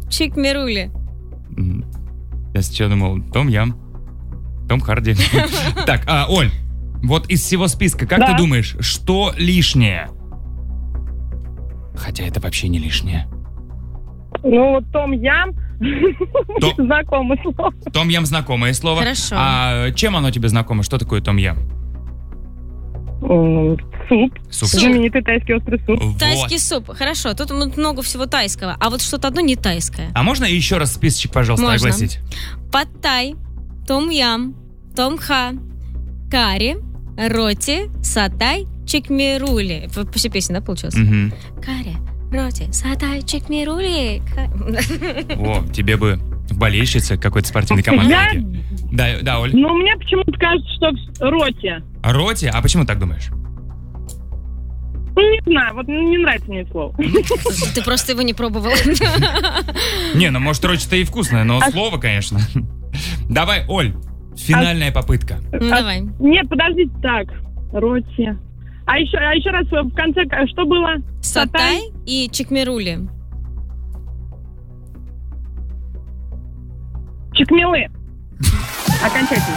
чикмирули. Я сейчас думал, Том Ям, Том Харди. Так, Оль, вот из всего списка, как ты думаешь, что лишнее? Хотя это вообще не лишнее. Ну, вот Том Ям, знакомое слово. Том Ям знакомое слово. Хорошо. А чем оно тебе знакомо? Что такое Том Ям? Суп. Суп. Знаменитый тайский острый суп. Вот. Тайский суп. Хорошо, тут много всего тайского. А вот что-то одно не тайское. А можно еще раз списочек, пожалуйста, Можно. огласить? Пад-тай, том ям, том-ха, карри, роти, сатай, чикмирули. Все песни, да, получилось? Мгм. Карри, роти, сатай, чикмирули. О, тебе бы в болельщице какой-то спортивной команды. Да, Оль. Ну, мне почему-то кажется, что роти. Роти? А почему так думаешь? Ну, не знаю, вот не нравится мне это слово. Ты просто его не пробовал. Не, ну может роти-то и вкусное, но слово, конечно. Давай, Оль, финальная попытка. Ну, давай. Нет, подождите, так. Роти. А еще раз в конце, что было? Сатай и чикмирули. Чикмилы. Окончательно.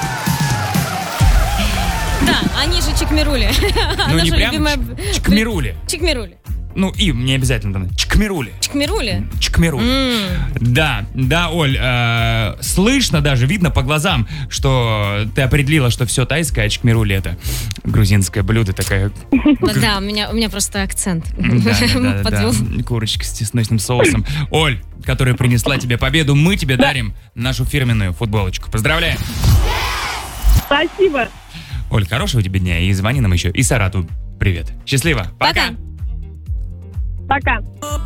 Да, они же чикмирули. Ну не Наша прям любимая... чкмирули. Чикмирули. Ну и не обязательно там. Чкмирули. Чикмирули? Чкмирули. Да, Оль, слышно даже, видно по глазам, что ты определила, что все тайское, а чкмирули это грузинское блюдо такая. Да, у меня просто акцент Да. подвел. Курочка с чесночным соусом. Оль, которая принесла тебе победу, мы тебе дарим нашу фирменную футболочку. Поздравляем! Спасибо. Оль, хорошего тебе дня и звони нам еще. И Сарату привет. Счастливо. Пока. Пока. Пока.